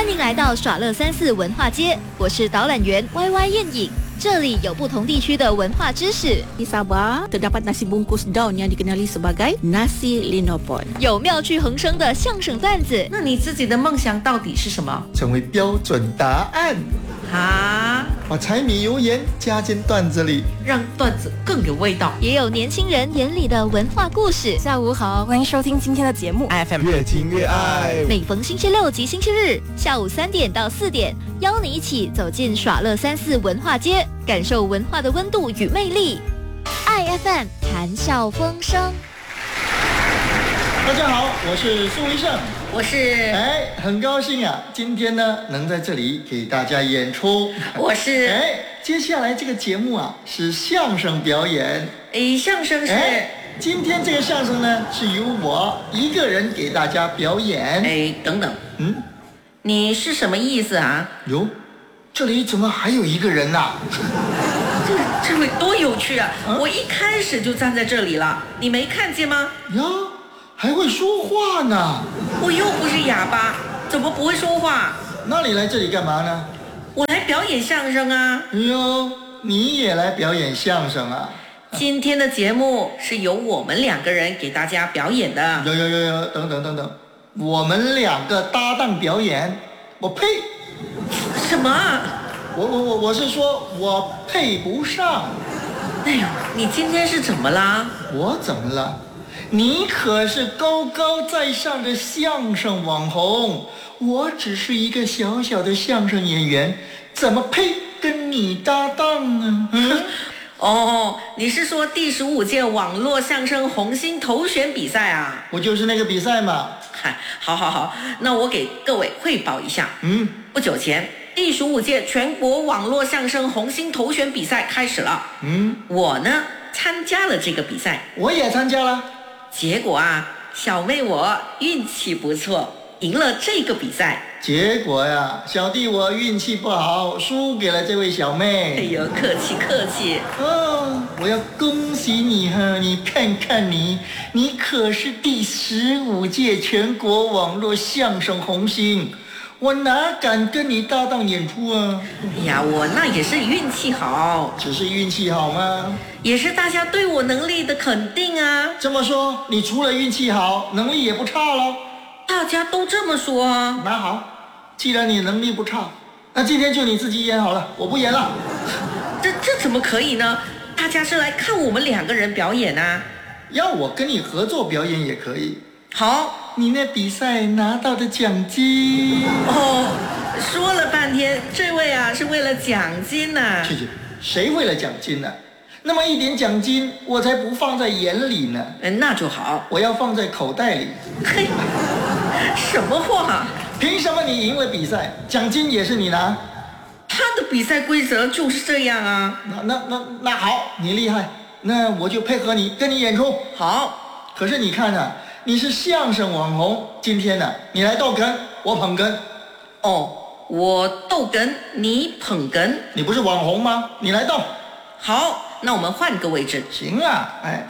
欢迎来到耍乐34文化街，我是导览员 YY 燕影。这里有不同地区的文化知识。 Di Sabah terdapat nasi bungkus daun yang dikenali sebagai nasi linopon。 有妙趣横生的相声段子。 那你自己的梦想到底是什么？ 成为标准答案。 啊， 把柴米油盐加进段子里， 让段子更有味道。 也有年轻人眼里的文化故事。 下午好，欢迎收听今天的节目 FM 越听越爱。 每逢星期六及星期日下午3点到4点，邀你一起走进耍乐34文化街，感受文化的温度与魅力。爱 FM 谈笑风生。 大家好，我是苏医生， 我是很高兴啊，今天呢能在这里给大家演出。 我是接下来这个节目啊是相声表演。 相声是今天这个相声呢是由我一个人给大家表演。 等等，你是什么意思啊？ 哟，这里怎么还有一个人啊？ 这位多有趣啊！我一开始就站在这里了，你没看见吗？ 呀，还会说话呢！ 我又不是哑巴，怎么不会说话？ 那你来这里干嘛呢？ 我来表演相声啊！ 哎呦，你也来表演相声啊？ 今天的节目是由我们2个人给大家表演的。 有，等等，我们2个搭档表演？我呸！ 什么啊？ 我是说我配不上。 哎呦，你今天是怎么啦？ 我怎么了？你可是高高在上的相声网红，我只是一个小小的相声演员，怎么配跟你搭档呢？ 哦，你是说第15届网络相声红星投选比赛啊？ 我就是那个比赛嘛。 好，那我给各位汇报一下。不久前第15届全国网络相声红星投选比赛开始了。我呢参加了这个比赛。 我也参加了。 结果啊，小妹我运气不错，赢了这个比赛。 结果呀，小弟我运气不好，输给了这位小妹。 哎呦，客气。 我要恭喜你哈！你看看你可是第15届全国网络相声红星，我哪敢跟你搭档演出啊？ 哎呀，我那也是运气好。 只是运气好吗？ 也是大家对我能力的肯定啊。 这么说，你除了运气好，能力也不差咯？ 大家都这么说啊。 那好，既然你能力不差，那今天就你自己演好了，我不演了。 这怎么可以呢？大家是来看我们2个人表演啊。 要我跟你合作表演也可以。 好， 你那比赛拿到的奖金。 说了半天，这位啊是为了奖金啊。 去，谁为了奖金呢？那么一点奖金我才不放在眼里呢。 那就好， 我要放在口袋里。 嘿，什么话？ 凭什么你赢了比赛，奖金也是你拿？ 他的比赛规则就是这样啊。 那好，你厉害，那我就配合你，跟你演出。 好。 可是你看啊，你是相声网红，今天呢，你来逗哏，我捧哏。 我逗哏，你捧哏。 你不是网红吗？你来逗。 好，那我们换个位置。 行啊，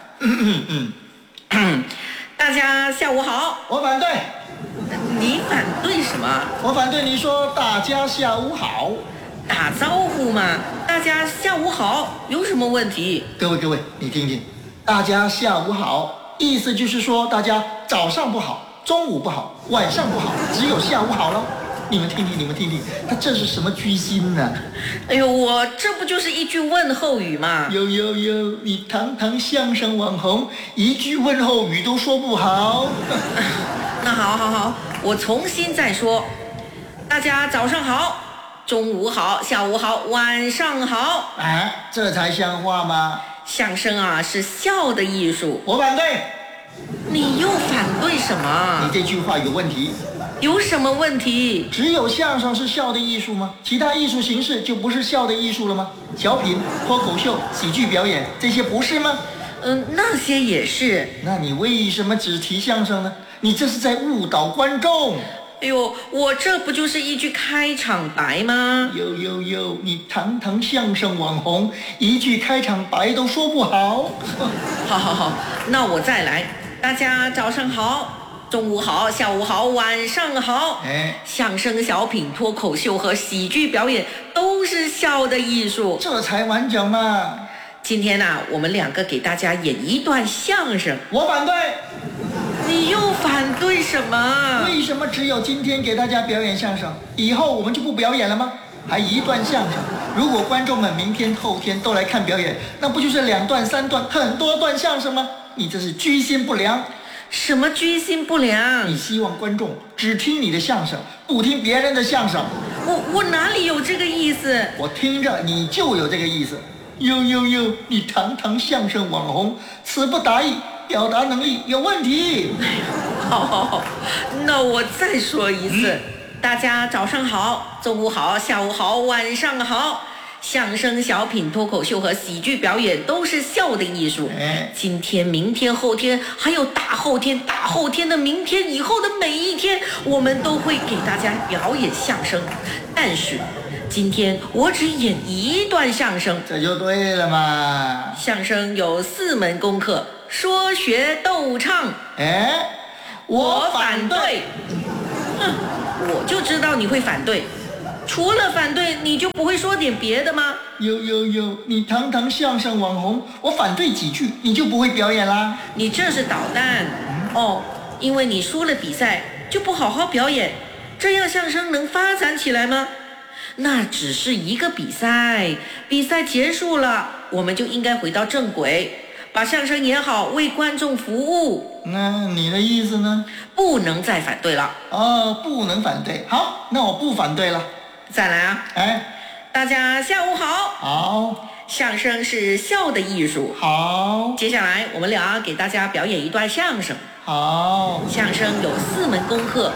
大家下午好。 我反对。 你反对什么？ 我反对你说大家下午好。 打招呼嘛，大家下午好，有什么问题？ 各位，你听听，大家下午好，意思就是说大家早上不好，中午不好，晚上不好，只有下午好了。你们听听，他这是什么居心呢？ 哎呦，我这不就是一句问候语吗？ 有，你堂相声网红，一句问候语都说不好。 那好，我重新再说。大家早上好，中午好，下午好，晚上好。 这才像话吗？ 相声啊是笑的艺术。 我反对。 你又反对什么？ 你这句话有问题。 有什么问题？ 只有相声是笑的艺术吗？其他艺术形式就不是笑的艺术了吗？小品、脱口秀、喜剧表演，这些不是吗？ 那些也是。 那你为什么只提相声呢？你这是在误导观众。 哎呦，我这不就是一句开场白吗？ 有，你堂相声网红，一句开场白都说不好。 好，那我再来。大家早上好， 中午好，下午好，晚上好。相声、小品、脱口秀和喜剧表演都是笑的艺术， 这才完整嘛。 今天呢，我们两个给大家演一段相声。 我反对。 你又反对什么？ 为什么只有今天给大家表演相声，以后我们就不表演了吗？还一段相声，如果观众们明天、后天都来看表演，那不就是2段、3段、很多段相声吗？你这是居心不良。 什么居心不良？ 你希望观众只听你的相声，不听别人的相声。 我哪里有这个意思？ 我听着你就有这个意思。呦，你堂堂相声网红，词不达意，表达能力有问题。 好，那我再说一次。大家早上好，中午好，下午好，晚上好。相声、小品、脱口秀和喜剧表演都是笑的艺术。今天、明天、后天，还有大后天、大后天的明天以后的每一天，我们都会给大家表演相声。但是今天我只演一段相声， 这就对了嘛。 相声有4门功课：说学逗唱。 我反对。 我就知道你会反对。除了反对，你就不会说点别的吗？ 有，你堂堂相声网红，我反对几句，你就不会表演啦？ 你这是捣蛋。因为你输了比赛，就不好好表演，这样相声能发展起来吗？那只是一个比赛，比赛结束了，我们就应该回到正轨，把相声演好，为观众服务。 那你的意思呢？ 不能再反对了。 不能反对。好，那我不反对了。 再来啊！大家下午好。 好。 相声是笑的艺术。 好。 接下来我们俩给大家表演一段相声。 好。 相声有4门功课，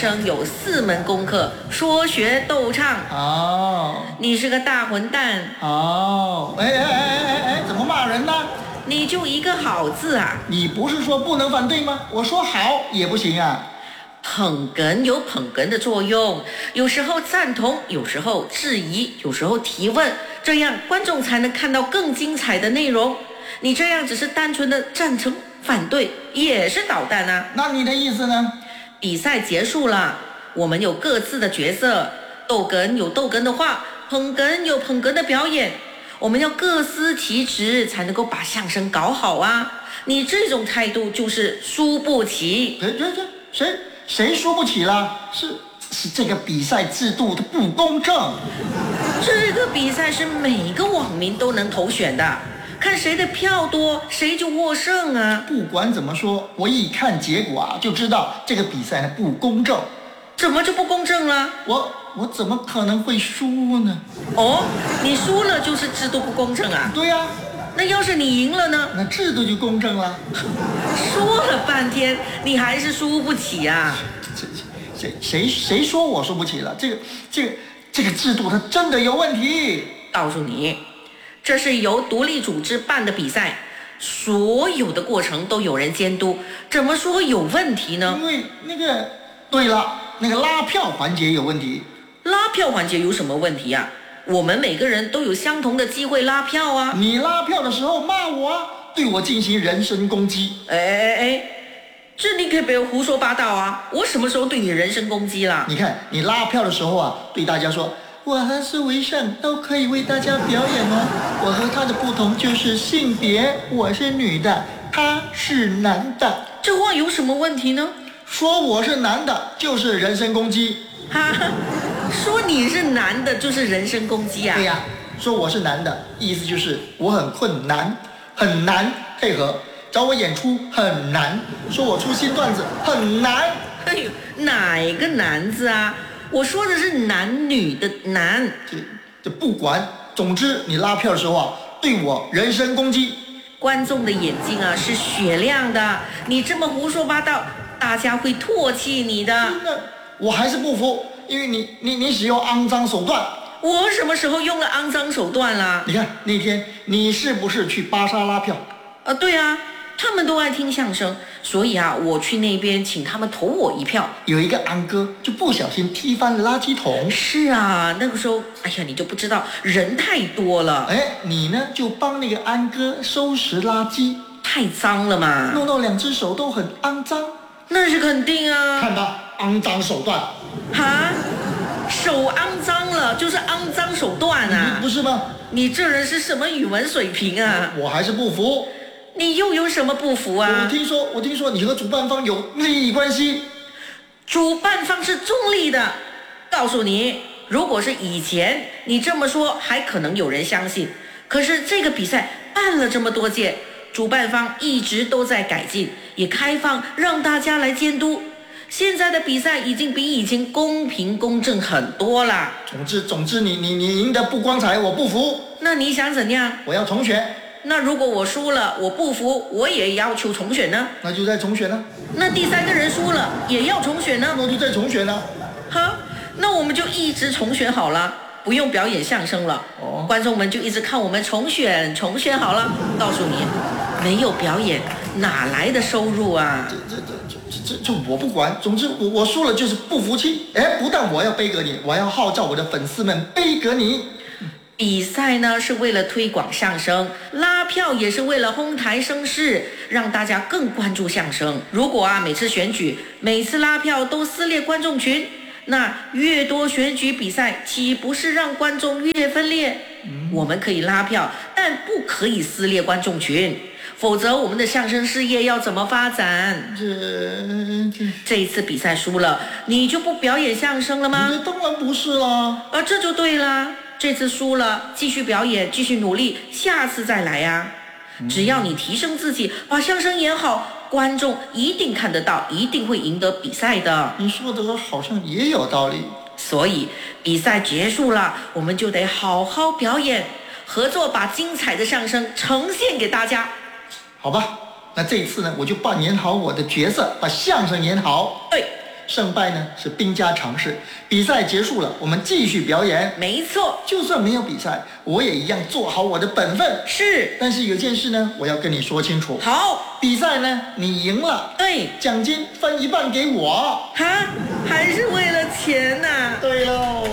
说学逗唱。 好。 你是个大混蛋。 好。怎么骂人呢？ 你就一个好字啊！ 你不是说不能反对吗？我说好也不行啊。 捧哏有捧哏的作用，有时候赞同，有时候质疑，有时候提问，这样观众才能看到更精彩的内容。你这样只是单纯的赞成反对，也是捣蛋啊。 那你的意思呢？ 比赛结束了，我们有各自的角色，逗哏有逗哏的话，捧哏有捧哏的表演，我们要各司其职，才能够把相声搞好啊。你这种态度就是输不起。 谁输不起了？是这个比赛制度它不公正。 这个比赛是每个网民都能投选的，看谁的票多，谁就获胜啊。 不管怎么说，我一看结果啊，就知道这个比赛不公正。 怎么就不公正了？ 我怎么可能会输呢？ 你输了就是制度不公正啊？ 对呀。 那要是你赢了呢？ 那制度就公正了。 说了半天，你还是输不起啊！ 谁说我输不起了？这个制度它真的有问题。 告诉你，这是由独立组织办的比赛，所有的过程都有人监督，怎么说有问题呢？ 因为对了，那个拉票环节有问题。 拉票环节有什么问题啊？我们每个人都有相同的机会拉票啊！ 你拉票的时候骂我啊，对我进行人身攻击。 这你可不要胡说八道啊！我什么时候对你人身攻击了？ 你看你拉票的时候啊，对大家说，我和苏维盛都可以为大家表演哦。我和他的不同就是性别，我是女的，他是男的。 这话有什么问题呢？ 说我是男的就是人身攻击。 说你是男的就是人身攻击啊？ 对呀，说我是男的，意思就是我很困难，很难配合，找我演出很难，说我出新段子很难。 哪个男字啊？我说的是男女的男。 这不管，总之你拉票的时候啊，对我人身攻击。 观众的眼睛啊是雪亮的，你这么胡说八道，大家会唾弃你的。 那我还是不服。因为你使用肮脏手段。 我什么时候用了肮脏手段了？ 你看那天你是不是去巴沙拉票？ 对啊，他们都爱听相声，所以啊，我去那边请他们投我一票。 有一个安哥就不小心踢翻了垃圾桶。 是啊，那个时候，你就不知道人太多了。 你呢就帮那个安哥收拾垃圾， 太脏了嘛， 弄到2只手都很肮脏。 那是肯定啊。 看吧，肮脏手段。 哈，手肮脏了，就是肮脏手段啊。 不是吗？ 你这人是什么语文水平啊？ 我还是不服。 你又有什么不服啊？ 我听说你和主办方有利益关系。 主办方是中立的。告诉你，如果是以前你这么说，还可能有人相信。可是这个比赛办了这么多届，主办方一直都在改进，也开放让大家来监督。现在的比赛已经比以前公平公正很多了。 总之你赢得不光彩，我不服。 那你想怎样？ 我要重选。 那如果我输了，我不服，我也要求重选呢？ 那就再重选呢。 那第三个人输了，也要重选呢？ 那就再重选呢。 哈，那我们就一直重选好了，不用表演相声了。观众们就一直看我们重选好了。告诉你，没有表演哪来的收入啊？ 这我不管，总之我输了就是不服气。不但我要背革你，我要号召我的粉丝们背革你。 比赛呢是为了推广相声，拉票也是为了哄抬声势，让大家更关注相声。如果每次选举、每次拉票都撕裂观众群，那越多选举比赛，岂不是让观众越分裂？我们可以拉票，但不可以撕裂观众群，否则我们的相声事业要怎么发展？这一次比赛输了，你就不表演相声了吗？ 当然不是啦。 这就对啦。这次输了，继续表演，继续努力，下次再来呀。只要你提升自己，把相声演好，观众一定看得到，一定会赢得比赛的。 你说的好像也有道理。 所以比赛结束了，我们就得好好表演，合作把精彩的相声呈现给大家。 好吧，那这一次呢，我就扮演好我的角色，把相声演好。 对。 胜败呢是兵家常事，比赛结束了，我们继续表演。 没错， 就算没有比赛，我也一样做好我的本分。 是， 但是有件事呢，我要跟你说清楚。 好， 比赛呢，你赢了， 对， 奖金分一半给我。 哈，还是为了钱呐？ 对喽。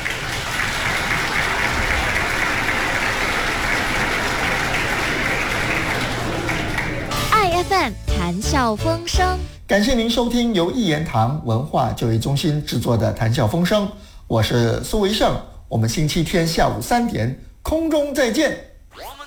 iFM 谈笑风生。 感谢您收听由一言堂文化教育中心制作的《谈笑风生》，我是苏维盛，我们星期天下午3点空中再见。我们